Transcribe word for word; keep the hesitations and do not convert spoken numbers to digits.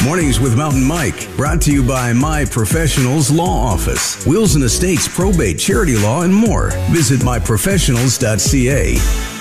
Mornings with Mountain Mike, brought to you by My Professionals Law Office. Wills and Estates, probate, charity law, and more. Visit my professionals dot c a.